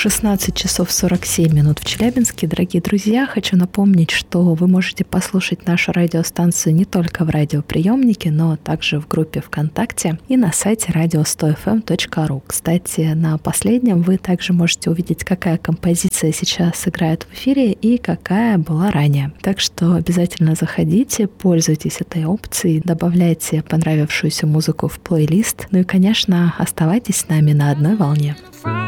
16 часов 47 минут в Челябинске. Дорогие друзья, хочу напомнить, что вы можете послушать нашу радиостанцию не только в радиоприемнике, но также в группе ВКонтакте и на сайте radio100fm.ru. Кстати, на последнем вы также можете увидеть, какая композиция сейчас играет в эфире и какая была ранее. Так что обязательно заходите, пользуйтесь этой опцией, добавляйте понравившуюся музыку в плейлист. Ну и, конечно, оставайтесь с нами на одной волне.